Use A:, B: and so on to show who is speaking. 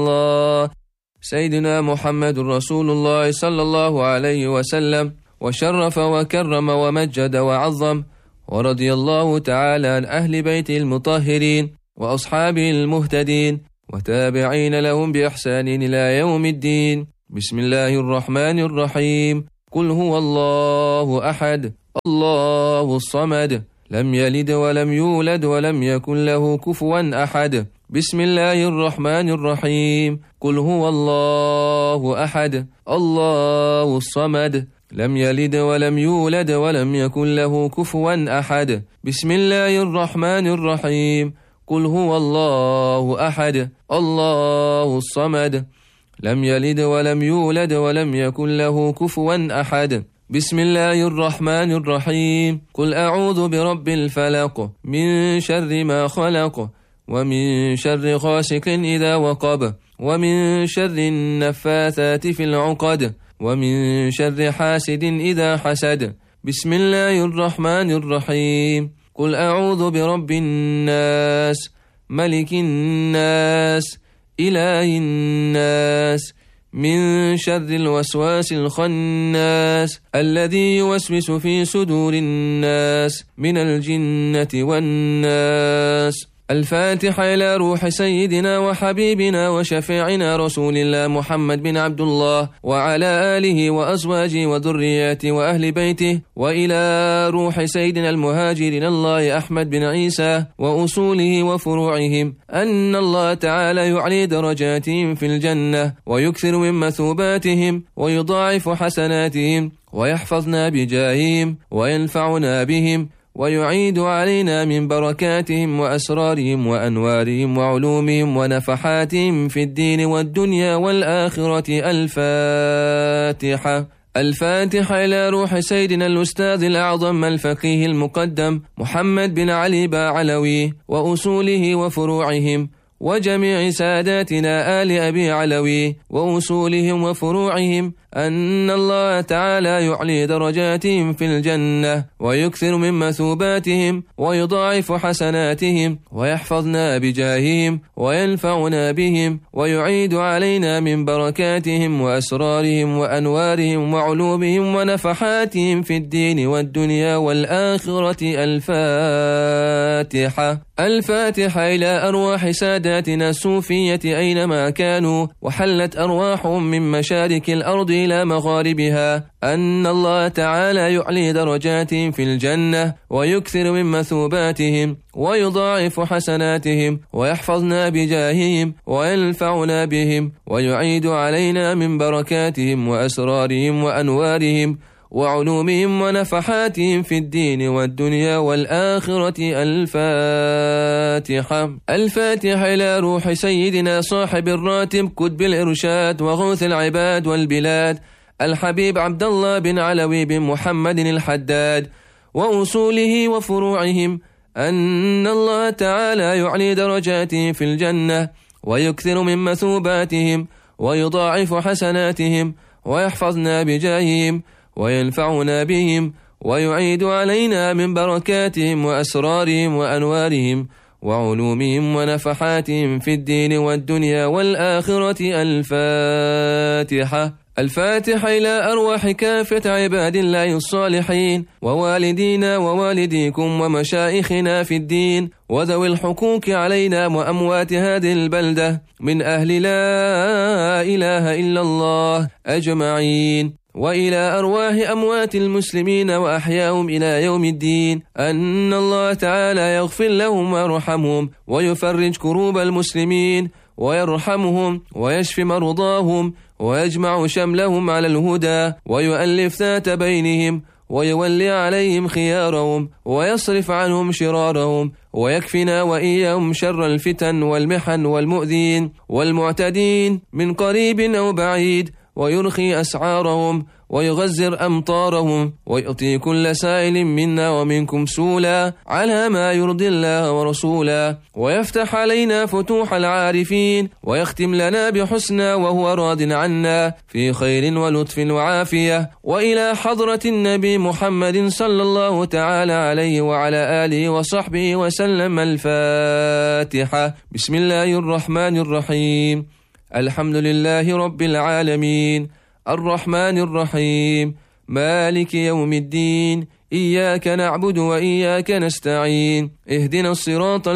A: الله سيدنا محمد رسول الله صلى الله عليه وسلم، وشرف وكرم ومجد وعظم، ورضي الله تعالى عن أهل بيته المطهرين وأصحابه المهتدين وتابعين لهم بإحسان إلى يوم الدين. بسم الله الرحمن الرحيم. قل هو الله أحد الله الصمد لم يلد ولم يولد ولم يكن له كفوا أحد. بسم الله الرحمن الرحيم. قل هو الله أحد الله الصمد لم يلد ولم يولد ولم يكن له كفوا أحد. بسم الله الرحمن الرحيم. قل هو الله أحد الله الصمد لم يلد ولم يولد ولم يكن له كفوا أحد. بسم الله الرحمن الرحيم. قل أعوذ برب الفلق من شر ما خلق ومن شر غاسق إذا وقب ومن شر النفاثات في العقد ومن شر حاسد إذا حسد. بسم الله الرحمن الرحيم. قل أعوذ برب الناس ملك الناس إله الناس من شر الوسواس الخناس الذي يوسوس في صدور الناس من الجنة والناس. الفاتحة إلى روح سيدنا وحبيبنا وشفيعنا رسول الله محمد بن عبد الله وعلى آله وأزواجه وذرياته وأهل بيته، وإلى روح سيدنا المهاجرين الله أحمد بن عيسى وأصوله وفروعهم، أن الله تعالى يعلي درجاتهم في الجنة ويكثر من مثوباتهم ويضاعف حسناتهم ويحفظنا بجاههم وينفعنا بهم ويعيد علينا من بركاتهم وأسرارهم وأنوارهم وعلومهم ونفحاتهم في الدين والدنيا والآخرة. الفاتحة. الفاتحة إلى روح سيدنا الأستاذ الأعظم الفقيه المقدم محمد بن علي باعلوي وأصوله وفروعهم، وجميع ساداتنا آل أبي علوي وأصولهم وفروعهم، أن الله تعالى يعلي درجاتهم في الجنة ويكثر من مثوباتهم ويضاعف حسناتهم ويحفظنا بجاههم وينفعنا بهم ويعيد علينا من بركاتهم وأسرارهم وأنوارهم وعلومهم ونفحاتهم في الدين والدنيا والآخرة. الفاتحة. الفاتحة إلى أرواح ساداتنا الصوفية أينما كانوا، وحلت أرواحهم من مشارق الأرض إلى مغاربها، أن الله تعالى يعلي درجاتهم في الجنة ويكثر من مثوباتهم ويضاعف حسناتهم ويحفظنا بجاههم وينفعنا بهم ويعيد علينا من بركاتهم وأسرارهم وأنوارهم وعلومهم ونفحاتهم في الدين والدنيا والآخرة. الفاتحة. الفاتحة إلى روح سيدنا صاحب الراتب قطب الإرشاد وغوث العباد والبلاد الحبيب عبد الله بن علوي بن محمد الحداد وأصوله وفروعهم، أن الله تعالى يعلي درجاتهم في الجنة ويكثر من مثوباتهم ويضاعف حسناتهم ويحفظنا بجاههم وينفعنا بهم ويعيد علينا من بركاتهم وأسرارهم وأنوارهم وعلومهم ونفحاتهم في الدين والدنيا والآخرة. الفاتحة. الفاتحة إلى أرواح كافة عباد الله الصالحين ووالدينا ووالديكم ومشايخنا في الدين وذوي الحقوق علينا وأموات هذه البلدة من أهل لا إله إلا الله أجمعين، وإلى أرواح أموات المسلمين وأحياهم إلى يوم الدين، أن الله تعالى يغفر لهم ويرحمهم ويفرج كروب المسلمين ويرحمهم ويشف مرضاهم ويجمع شملهم على الهدى ويؤلف ذات بينهم ويولي عليهم خيارهم ويصرف عنهم شرارهم ويكفنا وإياهم شر الفتن والمحن والمؤذين والمعتدين من قريب أو بعيد، ويرخي أسعارهم ويغزر أمطارهم ويعطي كل سائل منا ومنكم سولا على ما يرضي الله ورسوله، ويفتح علينا فتوح العارفين ويختم لنا بحسنى وهو راض عنا في خير ولطف وعافية. وإلى حضرة النبي محمد صلى الله تعالى عليه وعلى آله وصحبه وسلم. الفاتحة. بسم الله الرحمن الرحيم. الحمد لله رب العالمين الرحمن الرحيم مالك يوم الدين إياك نعبد وإياك نستعين اهدنا الصراط